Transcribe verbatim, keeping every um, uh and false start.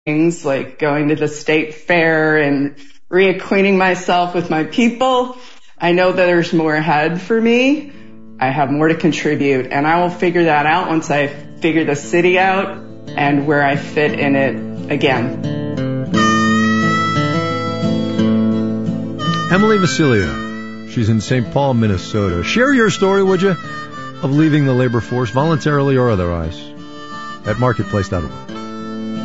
things like going to the state fair and reacquainting myself with my people. I know that there's more ahead for me. I have more to contribute, and I will figure that out once I figure the city out and where I fit in it again. Emily Vasilia. She's in Saint Paul, Minnesota. Share your story, would you, of leaving the labor force, voluntarily or otherwise, at marketplace dot org.